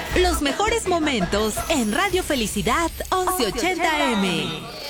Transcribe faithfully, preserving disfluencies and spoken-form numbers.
Los mejores momentos en Radio Felicidad once ochenta M.